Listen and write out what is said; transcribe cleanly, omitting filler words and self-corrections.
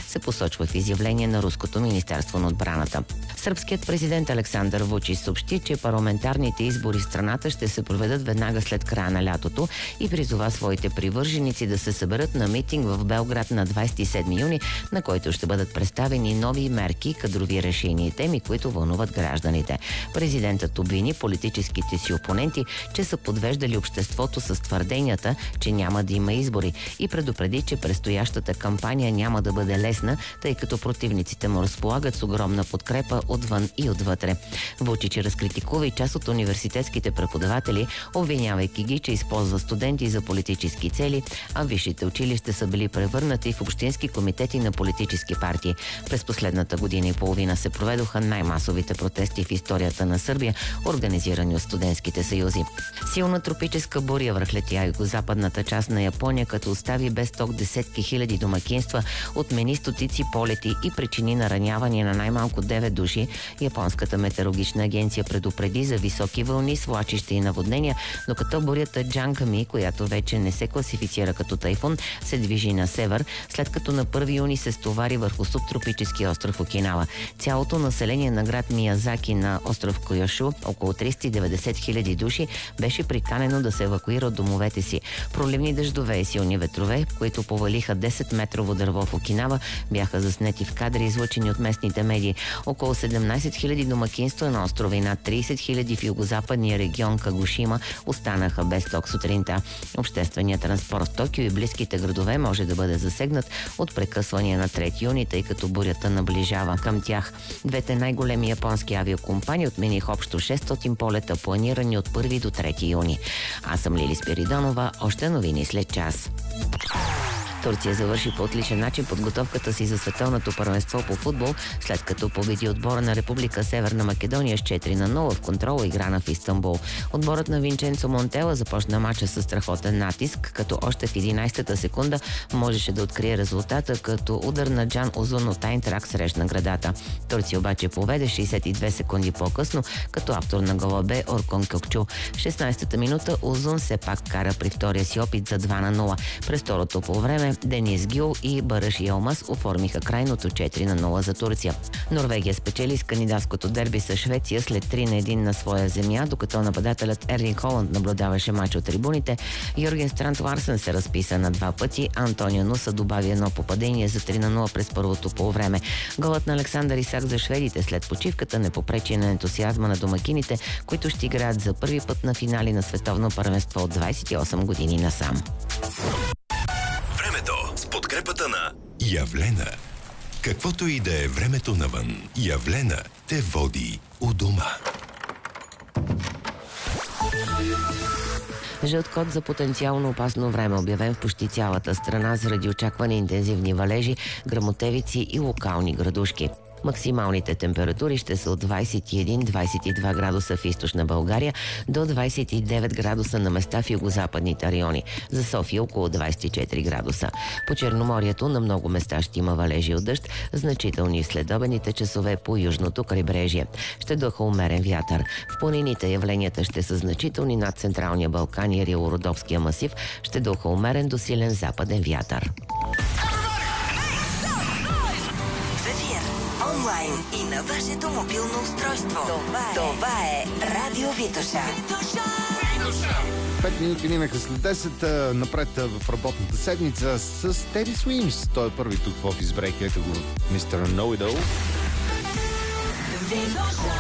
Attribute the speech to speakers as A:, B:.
A: се посочва в изявление на Руското министерство на отбраната. Сръбският президент Александър Вучич съобщи, че парламентарните избори в страната ще се проведат веднага след края на лятото и призова своите привърженици да се съберат на митинг в Белград на 27 юни, на който ще бъдат представени нови мерки, кадрови решения и теми, които вълнуват гражданите. Президентът обвини политическите си опоненти, че са подвеждали обществото с твърденията, че няма да има избори и предупреди, че предстоящата кампания няма да бъде лесна, тъй като противниците му разполагат с огромна подкрепа отвън и отвътре. Вучич разкритикува и част от университетските преподаватели, обвинявайки ги, че използва студенти за политически цели, а висшите училища са били превърнати в общински комитети на политически партии. През последната година и половина се проведоха най-масовите протести в историята на Сърбия, организирани от студентските съюзи. Силна тропическа буря връхлетя югозападната част на Япония, като остави без ток десетки хиляди домакинства, отмени стотици полети и причини наранявания на най-малко 9 души. Японската метеорологична агенция предупреди за високи вълни, свлачища и наводнения, докато бурята Джанками, която вече не се класифицира като тайфун, се движи на север, след като на 1 юни се стовари върху субтропически остров Окинава. Цялото население на град Миязаки на остров Кюшу, около 390 хиляди души, беше приканено да се евакуира от домовете си. Проливни дъждове и силни ветрове, които повалиха 10-метрово дърво в Окинава, бяха заснети в кадри, излъчени от местните медии. Около 17 хиляди домакинства на острова и над 30 хиляди в югозападния регион Кагушима останаха без ток сутринта. Общественият транспорт в Токио и близките градове може да бъде засегнат от прекъсвания на 3 юни, тъй като бурята наближава към тях. Двете най-големи японски авиокомпании отмениха общо 600 полета, планирани от 1 до 3 юни. Аз съм Лили Спиридонова, още новини след час. Турция завърши по отличен начин подготовката си за световното първенство по футбол, след като победи отбора на Република Северна Македония с 4-0 в контрола играна в Истанбул. Отборът на Винченцо Монтела започна мача със страхотен натиск, като още в 11-та секунда можеше да открие резултата, като удар на Джан Озун от Айнтрак срещна градата. Турция обаче поведе 62 секунди по-късно, като автор на гола бе Оркон Кокчу. В 16-та минута Озун все пак кара при втория си опит за 2-0. През второто полувреме Денис Гюл и Бараш Йелмас оформиха крайното 4-0 за Турция. Норвегия спечели с кандидатското дерби с Швеция след 3-1 на своя земя, докато нападателят Ерлинг Холанд наблюдаваше мач от трибуните. Йорген Странт Ларсен се разписа на 2 пъти, Антонио Нуса добави едно попадение за 3-0 през първото полувреме. Голът на Александър Исак за шведите след почивката не попречи на ентусиазма на домакините, които ще играят за първи път на финали на световно първенство от 28 години насам.
B: С подкрепата на Явлена. Каквото и да е времето навън, Явлена те води у дома.
A: Жълт код за потенциално опасно време, обявен в почти цялата страна заради очаквани интензивни валежи, гръмотевици и локални градушки. Максималните температури ще са от 21-22 градуса в източна България до 29 градуса на места в югозападните райони. За София около 24 градуса. По Черноморието на много места ще има валежи от дъжд, значителни в следобедните часове по южното крайбрежие. Ще духа умерен вятър. В планините явленията ще са значителни над Централния Балкан и Рило-Родопския масив. Ще духа умерен до силен западен вятър.
C: Онлайн и на вашето мобилно устройство. Това е Радио Витоша.
D: 5 минути минаха след 10, напред в работната седмица с Теди Суимс. Той е първи тук в офис брейк, ето го Mr. Know It All.